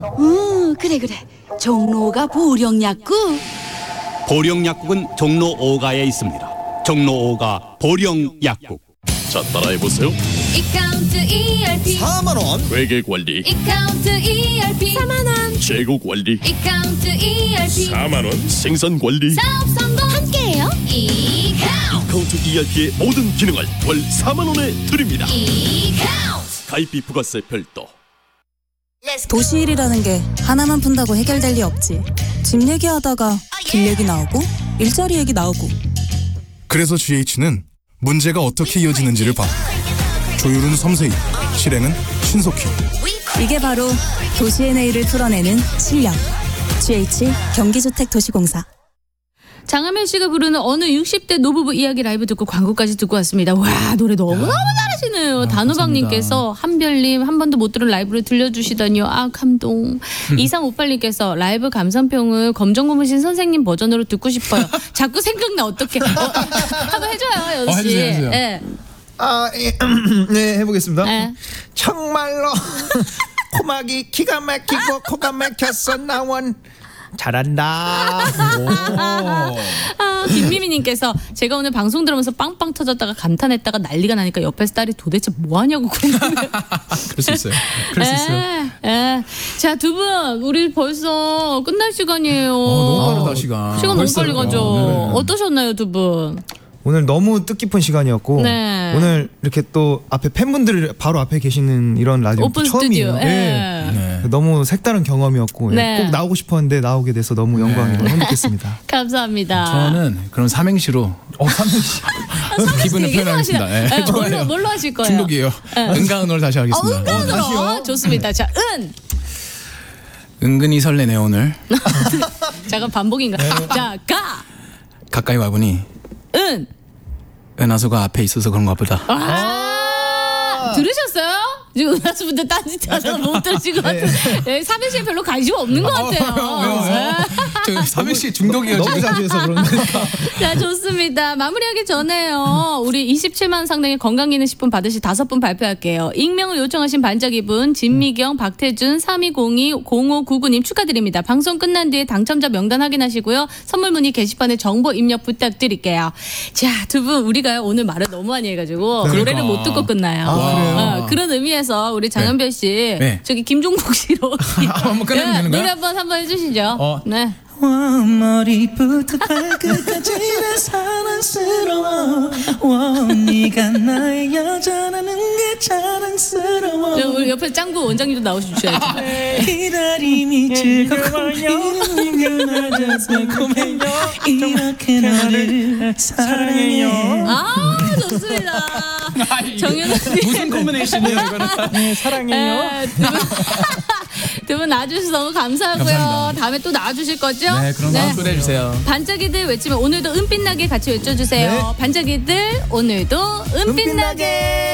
그래. 종로가 보령약국. 보령약국은 종로 5가에 있습니다. 종로 5가 보령약국. 자, 따라해보세요. 이카운트 ERP 4만원 회계관리, 이카운트 ERP 4만원. 재고관리, 이카운트 ERP 4만원 생산관리. 사업 성공 함께해요. 이카운트 ERP의 모든 기능을 월 4만원에 드립니다. 이카운트 가입비 부가세 별도. 도시일이라는 게 하나만 푼다고 해결될 리 없지. 집 얘기하다가 길 얘기 나오고 일자리 얘기 나오고. 그래서 GH는 문제가 어떻게 이어지는지를 봐. 조율은 섬세히, 실행은 신속히. 이게 바로 도시의 내일을 풀어내는 실력. GH 경기주택도시공사. 장하면 씨가 부르는 어느 60대 노부부 이야기 라이브 듣고 광고까지 듣고 왔습니다. 와, 노래 너무너무 잘하시네요. 단호박님께서 한별님 한 번도 못 들은 라이브를 들려주시다니요. 아, 감동. 2358님께서 라이브 감상평을 검정고무신 선생님 버전으로 듣고 싶어요. 자꾸 생각나. 어떡해. 한번 해줘요, 여도 씨. 해주세요. 네. 네, 해보겠습니다. 네. 정말로 코막이 기가 막히고 코가 막혔어 나원 잘한다. 김미미님께서 제가 오늘 방송 들으면서 빵빵 터졌다가 감탄했다가 난리가 나니까 옆에서 딸이 도대체 뭐하냐고 궁금해요. 그럴 수 있어요. 그럴 수 있어요. 자, 두 분 우리 벌써 끝날 시간이에요. 너무 빠르다 시간. 시간 너무 빨리 가죠. 네. 어떠셨나요, 두 분? 오늘 너무 뜻깊은 시간이었고 네. 오늘 이렇게 또 앞에 팬분들 바로 앞에 계시는 이런 라디오 오픈 처음이에요. 스튜디오. 네. 너무 색다른 경험이었고 네. 꼭 나오고 싶었는데 나오게 돼서 너무 영광이고 행복했습니다. 감사합니다. 저는 그럼 삼행시로 삼행시. 기분을 표현하겠습니다. 네, 뭘로 하실 거예요? 중독이에요. 은가은으로 다시 하겠습니다. 은근으로. 좋습니다. 자, 은근히 설레네 오늘. 잠깐 반복인가? 자, 가까이 와보니 은하수가 앞에 있어서 그런가 보다. 들으셨어요? 지금 은하수분들 딴짓하다가 못 들으신 것 같아요. 삼행시에 별로 관심 없는 것 같아요. 저 삼행시 중독이에요. 너무 자주 해서 그런가. 자, 좋습니다. 마무리하기 전에요. 우리 27만 상당의 건강기능식품 받으실 5분 발표할게요. 익명을 요청하신 반짝이분 진미경, 박태준, 3202-0599님 축하드립니다. 방송 끝난 뒤에 당첨자 명단 확인하시고요. 선물 문의 게시판에 정보 입력 부탁드릴게요. 자, 두 분 우리가 오늘 말을 너무 많이 해가지고 노래를 못 듣고 끝나요. 그런 의미에서 우리 장현별 씨, 저기 김종국 씨로 한번 끝내면 되는 거야? 노래 한번 해주시죠. 네. 머리부터 발끝까지 내 사랑스러워. 네가 나의 여자라는 게 자랑스러워. 우리 옆에 짱구 원장님도 나오셔야죠. 기다림이 즐겁고 이름이 낮아서 고매요. 이렇게 너를 사랑해요. 아, 좋습니다. 정윤아 씨. 무슨 콤비네이션이에요 이거는? 네, 사랑해요. 두 분 나와주셔서 너무 감사하고요. 감사합니다. 다음에 또 나와주실 거죠? 네, 그럼 다음 또 해주세요. 반짝이들 외치면 오늘도 은빛나게 같이 외쳐주세요. 반짝이들 오늘도 은빛나게.